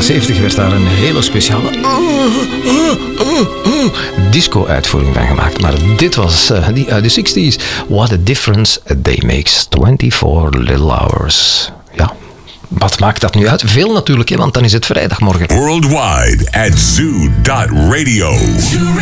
70 werd daar een hele speciale disco-uitvoering van gemaakt. Maar dit was die uit de 60s. What a difference a day makes. 24 little hours. Ja, wat maakt dat nu uit? Veel natuurlijk, hè, want dan is het vrijdagmorgen. Worldwide at zoo.radio.